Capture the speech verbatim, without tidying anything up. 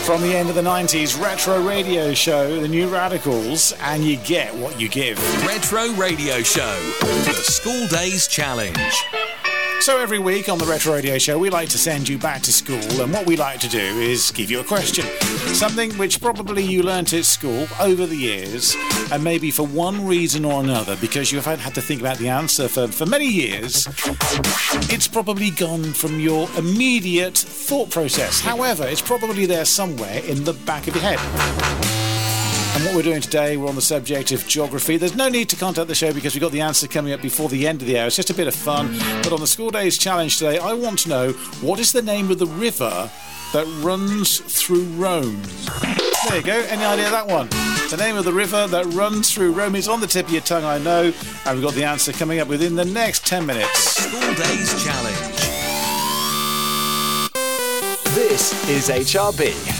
From the end of the nineties, Retro Radio Show, the New Radicals, and you get what you give. Retro Radio Show, the School Days Challenge. So every week on the Retro Radio Show, we like to send you back to school, and what we like to do is give you a question. Something which probably you learnt at school over the years, and maybe for one reason or another, because you haven't had to think about the answer for, for many years, it's probably gone from your immediate thought process. However, it's probably there somewhere in the back of your head. And what we're doing today, we're on the subject of geography. There's no need to contact the show because we've got the answer coming up before the end of the hour. It's just a bit of fun. But on the School Days Challenge today, I want to know, what is the name of the river that runs through Rome? There you go. Any idea of that one? The name of the river that runs through Rome is on the tip of your tongue, I know. And we've got the answer coming up within the next ten minutes. School Days Challenge. This is H R B